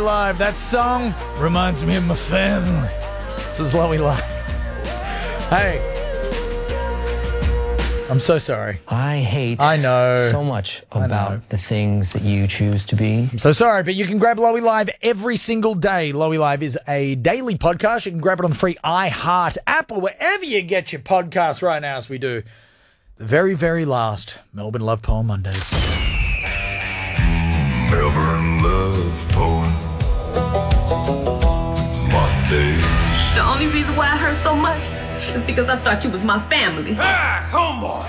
Live. That song reminds me of my family. This is Lowy Live. Hey. I'm so sorry. I know so much about the things that you choose to be. I'm so sorry, but you can grab Lowy Live every single day. Lowy Live is a daily podcast. You can grab it on the free iHeart app or wherever you get your podcasts right now, as we do the very, very last Melbourne Love Poem Mondays. Melbourne Love Poem Mondays. The only reason why I hurt so much is because I thought you was my family. Ah, homeboy!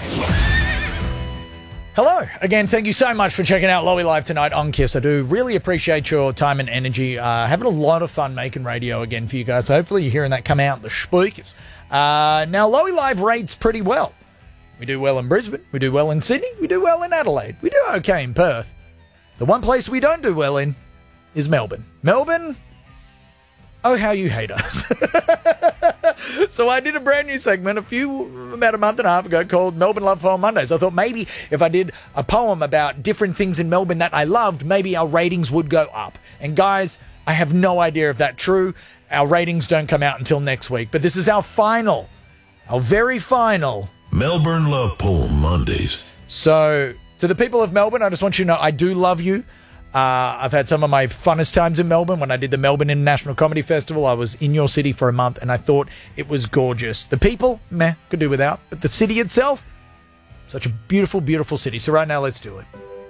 Hello. Again, thank you so much for checking out Lowy Live tonight on KISS. I do really appreciate your time and energy. Having a lot of fun making radio again for you guys. So hopefully you're hearing that come out the speakers. Now, Lowy Live rates pretty well. We do well in Brisbane. We do well in Sydney. We do well in Adelaide. We do okay in Perth. The one place we don't do well in is Melbourne. Melbourne, oh, how you hate us. So I did a brand new segment about a month and a half ago called Melbourne Love Poem Mondays. I thought maybe if I did a poem about different things in Melbourne that I loved, maybe our ratings would go up. And guys, I have no idea if that's true. Our ratings don't come out until next week. But this is our very final Melbourne Love Poem Mondays. So to the people of Melbourne, I just want you to know I do love you. I've had some of my funnest times in Melbourne. When I did the Melbourne International Comedy Festival, I was in your city for a month and I thought it was gorgeous. The people, meh, could do without. But the city itself, such a beautiful, beautiful city. So right now, let's do it.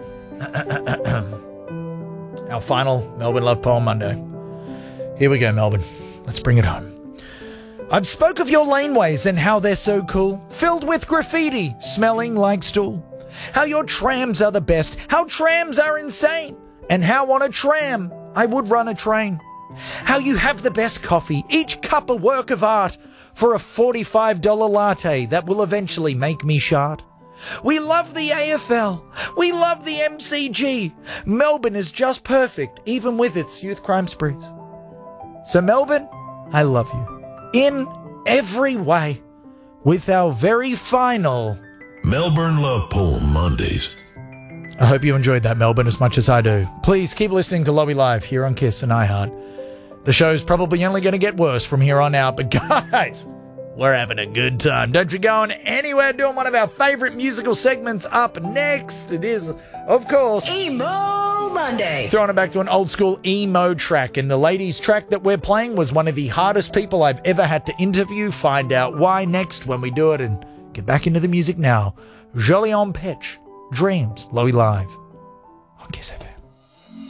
Our final Melbourne Love Poem Monday. Here we go, Melbourne. Let's bring it home. I've spoke of your laneways and how they're so cool, filled with graffiti, smelling like stool. How your trams are the best, how trams are insane, and how on a tram I would run a train. How you have the best coffee, each cup a work of art, for a $45 latte that will eventually make me shart. We love the AFL, we love the MCG. Melbourne is just perfect, even with its youth crime sprees. So Melbourne, I love you, in every way, with our very final Melbourne Love Poem Mondays. I hope you enjoyed that, Melbourne, as much as I do. Please keep listening to Lowy Live here on KISS and iHeart. The show's probably only going to get worse from here on out, but guys, we're having a good time. Don't you go anywhere, doing one of our favourite musical segments up next. It is, of course, Emo Monday. Throwing it back to an old school emo track. And the ladies' track that we're playing was one of the hardest people I've ever had to interview. Find out why next when we do it, and get back into the music now. Jolyon Petch, Dreams, Lowy Live on KISS FM.